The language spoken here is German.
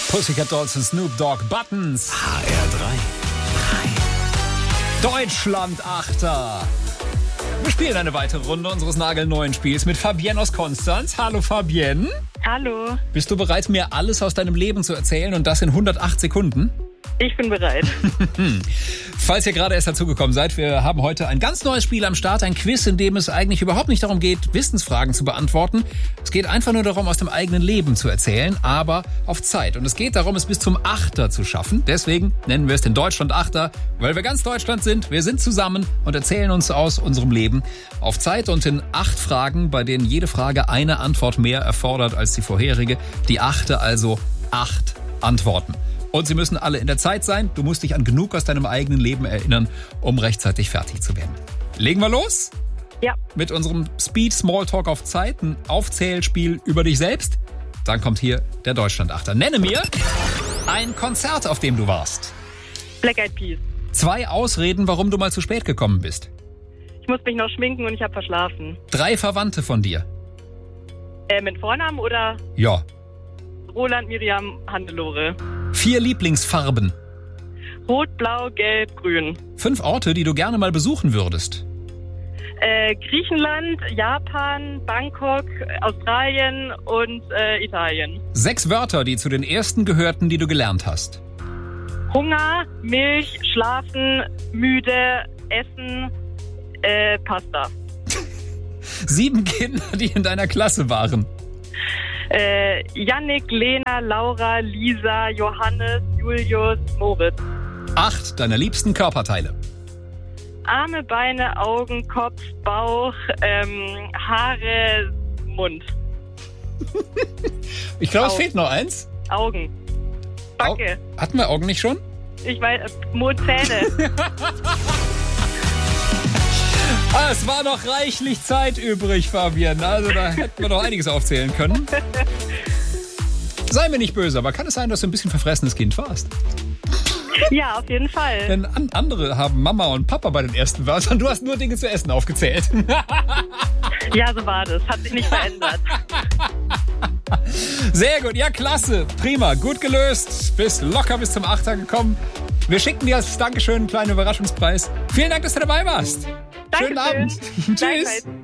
Pussycat Dolls und Snoop Dogg, Buttons. HR3. Deutschland Achter. Wir spielen eine weitere Runde unseres nagelneuen Spiels mit Fabienne aus Konstanz. Hallo Fabienne. Hallo. Bist du bereit, mir alles aus deinem Leben zu erzählen und das in 108 Sekunden? Ich bin bereit. Falls ihr gerade erst dazugekommen seid, wir haben heute ein ganz neues Spiel am Start, ein Quiz, in dem es eigentlich überhaupt nicht darum geht, Wissensfragen zu beantworten. Es geht einfach nur darum, aus dem eigenen Leben zu erzählen, aber auf Zeit. Und es geht darum, es bis zum Achter zu schaffen. Deswegen nennen wir es den Deutschland Achter, weil wir ganz Deutschland sind. Wir sind zusammen und erzählen uns aus unserem Leben auf Zeit und in 8 Fragen, bei denen jede Frage eine Antwort mehr erfordert als die vorherige. Die 8. also 8 Antworten. Und sie müssen alle in der Zeit sein. Du musst dich an genug aus deinem eigenen Leben erinnern, um rechtzeitig fertig zu werden. Legen wir los? Ja. Mit unserem Speed Smalltalk auf Zeit, ein Aufzählspiel über dich selbst. Dann kommt hier der Deutschlandachter. Nenne mir ein Konzert, auf dem du warst. Black Eyed Peas. 2 Ausreden, warum du mal zu spät gekommen bist. Ich muss mich noch schminken und ich habe verschlafen. 3 Verwandte von dir. Mit Vornamen oder Ja. Roland, Miriam, Hannelore? 4 Lieblingsfarben. Rot, Blau, Gelb, Grün. 5 Orte, die du gerne mal besuchen würdest. Griechenland, Japan, Bangkok, Australien und Italien. 6 Wörter, die zu den ersten gehörten, die du gelernt hast. Hunger, Milch, Schlafen, müde, Essen, Pasta. 7 Kinder, die in deiner Klasse waren. Jannik, Lena, Laura, Lisa, Johannes, Julius, Moritz. 8 deiner liebsten Körperteile. Arme, Beine, Augen, Kopf, Bauch, Haare, Mund. Ich glaube, es Augen. fehlt noch eins. Augen. Backe. Hatten wir Augen nicht schon? Ich weiß, Zähne. Es war noch reichlich Zeit übrig, Fabian. Also da hätten wir noch einiges aufzählen können. Sei mir nicht böse, aber kann es sein, dass du ein bisschen verfressenes Kind warst? Ja, auf jeden Fall. Denn andere haben Mama und Papa bei den ersten Wörtern. Du hast nur Dinge zu essen aufgezählt. Ja, so war das. Hat sich nicht verändert. Sehr gut, ja klasse, prima, gut gelöst. Bist locker bis zum Achter gekommen. Wir schicken dir als Dankeschön einen kleinen Überraschungspreis. Vielen Dank, dass du dabei warst. Dankeschön. Schönen Abend. Tschüss. Gleichfalls.